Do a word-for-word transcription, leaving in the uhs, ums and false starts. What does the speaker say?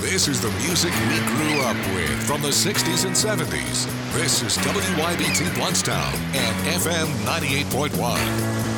This is the music we grew up with from the sixties and seventies. This is W Y B T Bluntstown and F M ninety-eight point one.